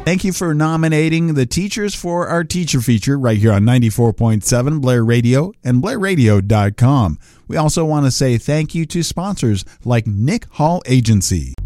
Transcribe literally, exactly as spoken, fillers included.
Thank you for nominating the teachers for our teacher feature right here on ninety-four point seven Blair Radio and blair radio dot com. We also want to say thank you to sponsors like Nick Hall Agency.